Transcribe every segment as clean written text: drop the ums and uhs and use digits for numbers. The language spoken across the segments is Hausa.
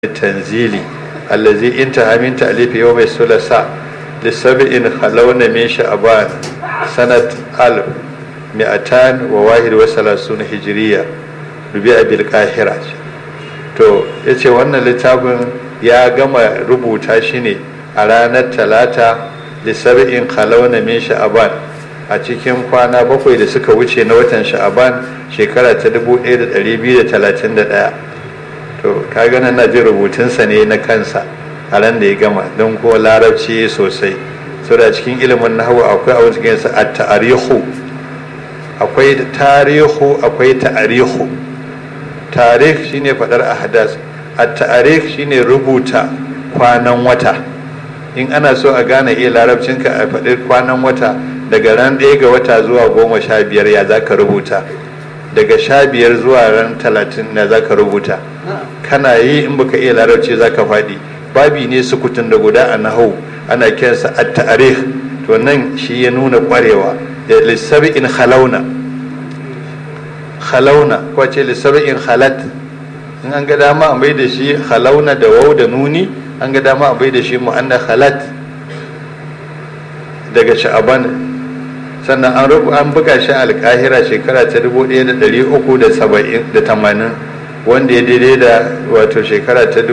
التنزيل الذي انتهى من تأليف يوم الثلاثاء لسبع خلون من شعبان سنة 1231 هجرية ربيع بالقاهرة. to yace wannan littafin ya gama rubuta shi ne a ranar talata lissab'in khalawna min sha'aban a cikin kwana bakwai da suka wuce na watan sha'aban shekara ta 1231. to kaga nan na jin rubutunsa ne na kansa a ran da ya gama don ko larabci sosai saboda cikin ilimin nahwu akwai abin cikin sa at-tarihu, akwai tarihu, akwai ta'arihu. Tarikh shine fadar ahdas, at-ta'arikh shine rubuta kwanan wata. In ana so a gane larabcinka a faɗi kwanan wata daga ran 1 ga wata zuwa 15 ya zaka rubuta, daga 15 zuwa ran 30 na zaka rubuta. Kana yi in baka iya larabci zaka faɗi. Babi ne sukutun da guda a nahwu ana kiransa at-ta'arikh. To nan shi ya nuna kwarewa da lissabi'in khalauna ko ce lissabi'in khalat. In an ga dama a bai da shi khalauna da waw da nuni, an ga dama a bai da shi mu'anna khalat daga sha'aban. Sannan an buga shi alƙahira shekara ta 1380 wanda ya daidai da wato shekara ta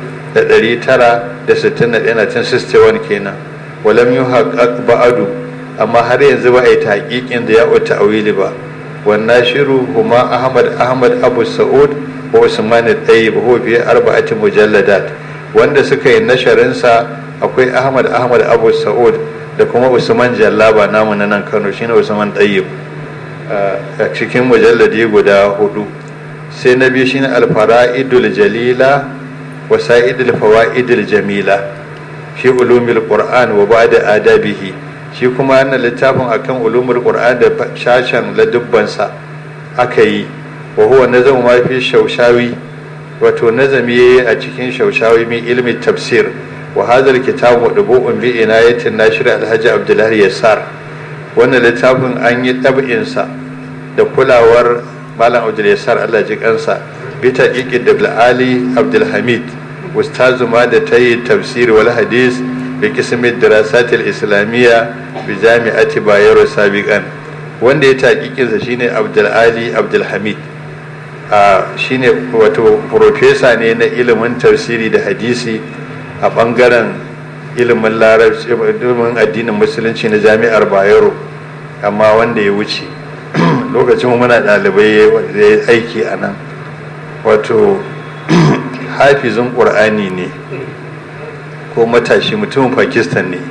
1961 kenan. Walam yuhaqqaq ba'adu, amma har yanzu ba a yi tahqiqin da ya'u ta'wili ba. Wannan shiru kuma Ahmad Abu Sa'ud wa Usman al-Tayyib huwa fi 4 mujalladat. Wanda suka yi nasharin sa akwai Ahmad Abu Sa'ud da kuma Usman Jallaba namu na nan Kano shine Usman Tayyib a cikin mujalladi guda 4. Sai na biyu shine al-Fara'idul Jalila wa Sa'idul Fawaidul Jamila fi ulumil Qur'an wa ba'da adabihi. Shi kuma wannan littafin akan ulumul Qur'an da shashan ladubbansa aka yi. Wa huwa nazamu ma fi Shawshawi, wato nazami a cikin Shawshawi min ilmi tafsir. Wa hadha al-kitab madbu'un bi inayatin nashir Alhaji Abdullahi Yassar. Wannan littafin an yi tab'in sa da kulawar Malam Abdul Yassar Allah ji kansa bi taqiqi Ali Abdul Hamid ustazu ma da tayi tafsir wal hadis bi qismi dirasat al-islamiyya bi jami'ati Bayero sabiqan. Wanda ya taqiqin sa shine Abdul Ali Abdul Hamid. Shine wato professor ne na ilimin tafsiri da hadisi a bangaren ilimin larabci, ilimin addinin musulunci na jami'ar Bayero, amma wanda ya wuce lokacin muna ɗalibai da ya aiki a nan. Wato hafizin ƙur'ani ne ko matashi, mutumin Pakistan ne.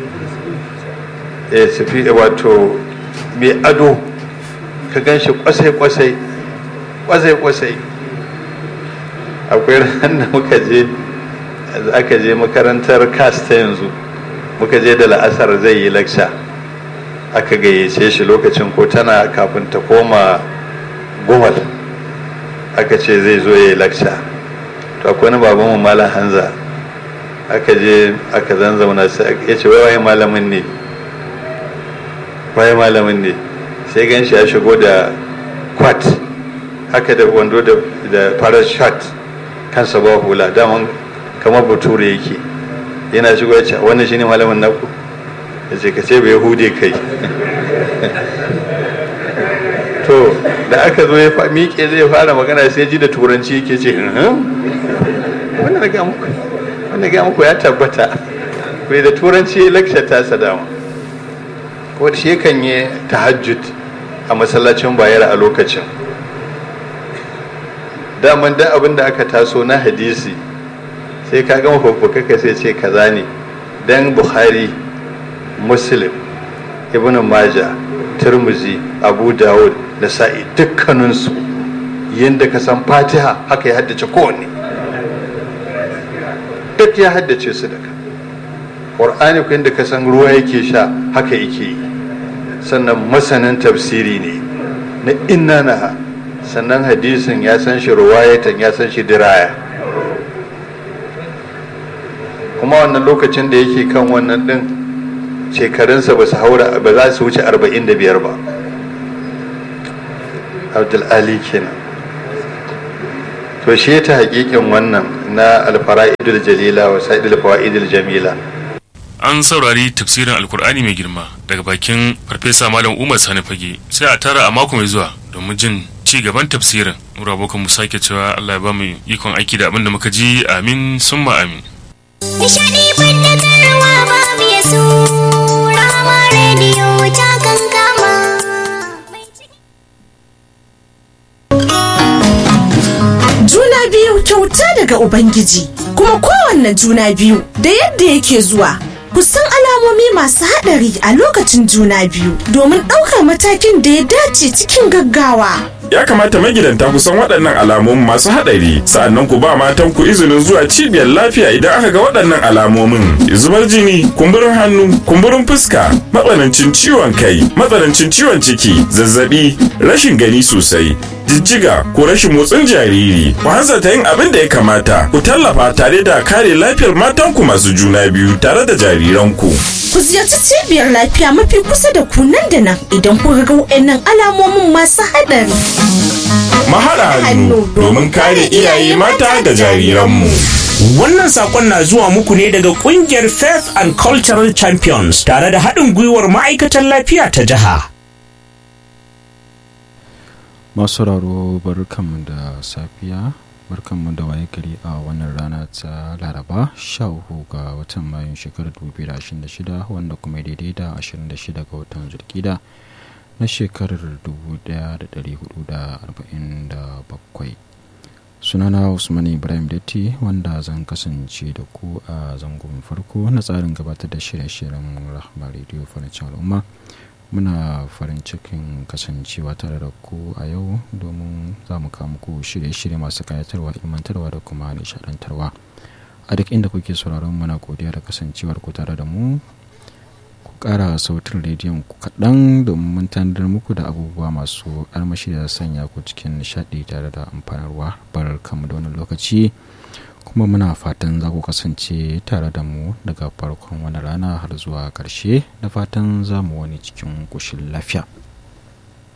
Wato mai ado, ka gan shi kwasai-kwasai. Akwai ran da aka je makarantar kas ta yanzu, muka je da la'asar zai yi lakca, aka gayyace shi lokacin ko tana kafin ta koma Gomal, aka ce zai zo ya yi lakca. To akwai wani babanmu Malam Hanza, aka je aka zanzauna sai ya ce waye malamin ne, sai gan shi ya shigo da kwat haka da wando da farar shirt, kansa ba hula, daman kamar bature yake. Yana shigo ya ce wannan shine malamin naku, ya ce ka ce bai hude kai. To da aka zo ya miƙe zai fara magana sai ji da turanci yake ce wannan ga muku ya tabbata bai da turanci lecture ta sadama. Ko shi kan yi tahajjud a masallacin Bayero a lokacin. Daman da abin da aka taso na hadisi sai ka gama faffuka sai ce kaza ne. Dan Bukhari, Muslim, Ibn Majah, Tirmidhi, Abu Dawud da Sa'i dukkaninsu yadda ka san Fatiha haka ya haddace kowanne, duk ya haddace su daga Qur'ani ko yadda ka san ruwa yake sha haka yake yi. Sannan masanin tafsiri ne na inna na, sannan hadisin ya san shi ruwayatan, ya san shi diraya. Kuma wannan lokacin da yake kan wannan din shekarunsa ba za su wuce 45 ba. Abdul Ali kenan. To shi ta hakikin wannan na alfara'idul jalila wa sa'idul fawaidul jamila. An saurari tafsirin alkur'ani mai girma daga bakin farfesa malam Umar Sani Fage. Sai a tara a mako mai zuwa domin jin ci gaban tafsirin. Mura abokan mu sake cewa Allah ya ba mu ikon aiki da abin da muka ji, amin summa amin. Nishadi fadakarwa babu ya sura ma rediyo ta kankama. Juna biyu kyauta daga Ubangiji, kuma kowanne juna biyu da yadda yake zuwa. Ku san alamomi masu haɗari a lokacin juna biyu domin ɗaukar matakin da ya dace cikin gaggawa. Ya kamata magidanta ku san waɗannan alamomin masu haɗari, sa'annan ku ba matan ku izinin zuwa cibiyar lafiya idan aka ga waɗannan alamomin: zubar jini, kumburin hannu, kumburin fuska, matsanancin ciwon kai, matsanancin ciwon ciki, zazzabi, rashin gani sosai, jijjiga ko rashin motsin jariri. Ku hanzarta yin abin da ya kamata, ku tallafa tare da kare lafiyar matanku masu juna biyu tare da jariranku. Ku ziyarci cibiyar lafiya mafi kusa da ku nan da nan idan kuka ga waɗannan alamomin masu haɗari. Mahaɗa hannu domin kare iyaye mata da jariranmu. Wannan sakon na zuwa muku ne daga kungiyar Faith and Cultural Champions tare da haɗin gwiwar ma'aikatan lafiya ta jiha. Masu sauraro barkanmu da safiya, barkanmu da waye gari a wannan rana ta Laraba 13 ga watan Mayun shekarar 2026, wanda kuma daidai da 26 ga watan Zulkida na shekarar 1447. Sunana Usman Ibrahim Datti, wanda zan kasance da ku a zangon farko na tsarin gabatar da shirye-shiryen Rahma Radio Farancin Al'umma. Muna farin cikin kasancewa tare da ku a yau domin za mu kawo muku shirye-shirye masu kayatarwa, ilmantarwa da kuma nishadantarwa. A duk inda kuke sauraron, muna godiya da kasancewar ku tare da mu. Ku ƙara sautin rediyon ku kaɗan domin mun tanadar muku da abubuwa masu armashi da sanya ku cikin nishaɗi tare da amfanarwa. Barkanmu da wannan lokaci, kuma muna fatan za ku kasance tare da mu daga farkon wani rana har zuwa ƙarshe, da fatan za mu wani cikin ƙoshin lafiya.